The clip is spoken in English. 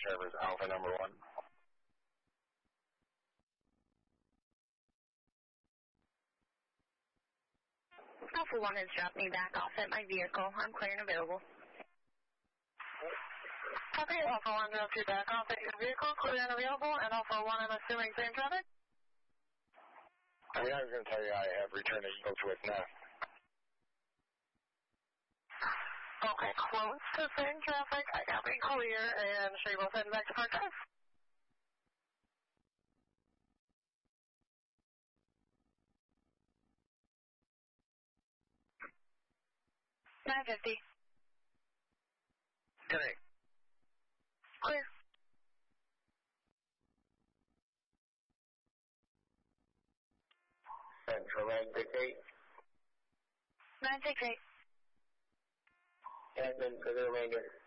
Service Alpha number 1. Alpha 1 has dropped me back off at my vehicle. I'm clear and available. Copy, Alpha 1 dropped you back off at your vehicle, clear and available, and Alpha 1, I'm assuming same traffic? I mean, I was going to tell you I have returned to Eagle to its nest. Okay, close to same traffic, I got me clear, and she will send back to Park Drive. $950. Correct. Clear. Central 968. 968. And then for the remainder.